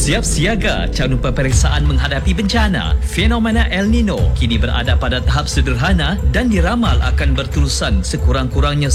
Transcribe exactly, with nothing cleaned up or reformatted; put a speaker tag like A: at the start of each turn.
A: Siap siaga calon peperiksaan menghadapi bencana. Fenomena El Nino kini berada pada tahap sederhana dan diramal akan berterusan sekurang-kurangnya